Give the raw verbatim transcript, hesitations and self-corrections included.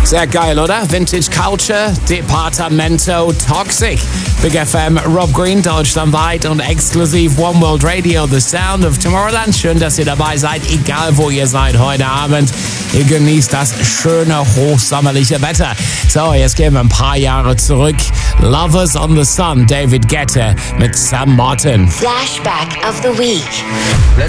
Sehr geil, oder? Vintage Culture, Departamento Toxic. Big F M, Rob Green, deutschlandweit und exklusiv One World Radio, The Sound of Tomorrowland. Schön, dass ihr dabei seid, egal wo ihr seid heute Abend. Ihr genießt das schöne, hochsommerliche Wetter. So, jetzt gehen wir ein paar Jahre zurück. Lovers on the Sun, David Guetta mit Sam Martin. Flashback of the Week. Let's